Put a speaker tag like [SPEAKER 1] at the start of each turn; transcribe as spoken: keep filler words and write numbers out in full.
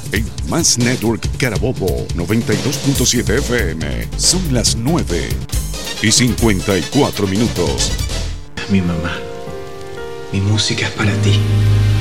[SPEAKER 1] En Más Network Carabobo noventa y dos punto siete F M. Son las nueve y cincuenta y cuatro minutos.
[SPEAKER 2] Mi mamá, mi música es para ti.